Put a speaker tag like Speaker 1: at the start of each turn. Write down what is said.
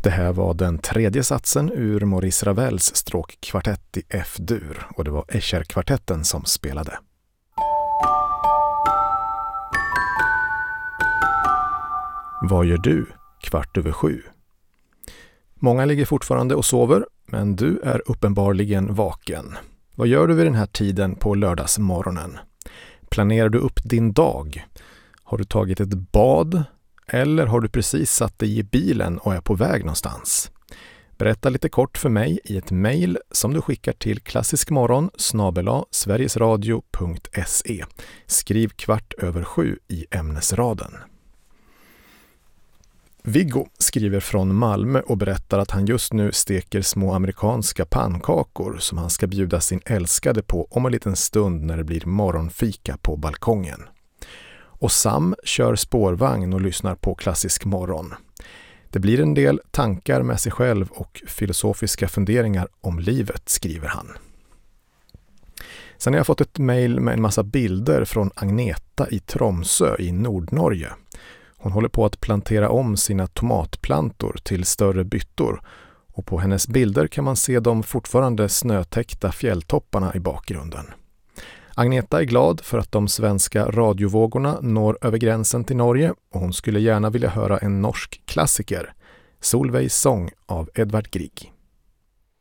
Speaker 1: Det här var den tredje satsen ur Maurice Ravels stråkkvartett i F-dur och det var Escher-kvartetten som spelade. Vad gör du 6:15? Många ligger fortfarande och sover, men du är uppenbarligen vaken. Vad gör du vid den här tiden på lördagsmorgonen? Planerar du upp din dag? Har du tagit ett bad? Eller har du precis satt dig i bilen och är på väg någonstans? Berätta lite kort för mig i ett mejl som du skickar till klassiskmorgon@sverigesradio.se. Skriv 6:15 i ämnesraden. Viggo skriver från Malmö och berättar att han just nu steker små amerikanska pannkakor som han ska bjuda sin älskade på om en liten stund när det blir morgonfika på balkongen. Och Sam kör spårvagn och lyssnar på Klassisk morgon. Det blir en del tankar med sig själv och filosofiska funderingar om livet, skriver han. Sen har jag fått ett mejl med en massa bilder från Agneta i Tromsö i Nordnorge. Hon håller på att plantera om sina tomatplantor till större byttor och på hennes bilder kan man se de fortfarande snötäckta fjälltopparna i bakgrunden. Agneta är glad för att de svenska radiovågorna når över gränsen till Norge och hon skulle gärna vilja höra en norsk klassiker, Solveigs sång av Edvard Grieg.